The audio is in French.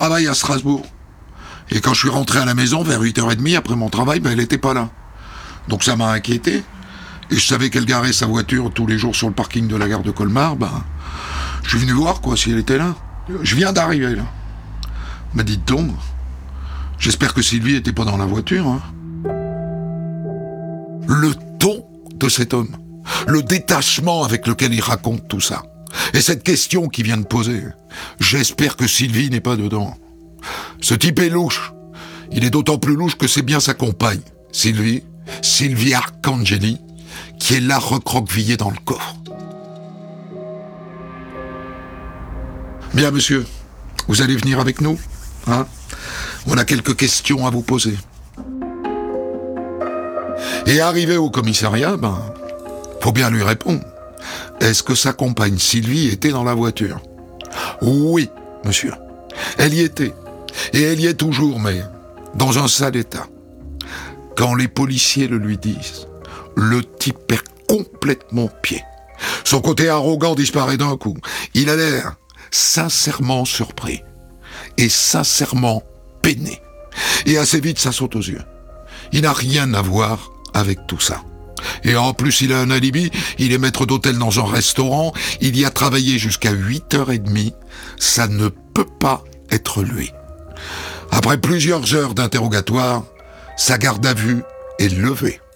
travaille à Strasbourg. Et quand je suis rentré à la maison vers 8h30 après mon travail, elle était pas là. Donc ça m'a inquiété. Et je savais qu'elle garait sa voiture tous les jours sur le parking de la gare de Colmar. Je suis venu voir si elle était là. Je viens d'arriver là. Elle m'a dit donc, j'espère que Sylvie était pas dans la voiture. Hein. Le ton de cet homme, le détachement avec lequel il raconte tout ça, et cette question qu'il vient de poser. J'espère que Sylvie n'est pas dedans. Ce type est louche. Il est d'autant plus louche que c'est bien sa compagne, Sylvie Arcangeli, qui est là recroquevillée dans le coffre. Bien, monsieur, vous allez venir avec nous, hein? On a quelques questions à vous poser. Et arrivé au commissariat, faut bien lui répondre. Est-ce que sa compagne Sylvie était dans la voiture? Oui, monsieur. Elle y était. Et elle y est toujours, mais dans un sale état. Quand les policiers le lui disent, le type perd complètement pied. Son côté arrogant disparaît d'un coup. Il a l'air sincèrement surpris et sincèrement peiné. Et assez vite, ça saute aux yeux. Il n'a rien à voir avec tout ça. Et en plus, il a un alibi, il est maître d'hôtel dans un restaurant, il y a travaillé jusqu'à 8h30, ça ne peut pas être lui. Après plusieurs heures d'interrogatoire, sa garde à vue est levée.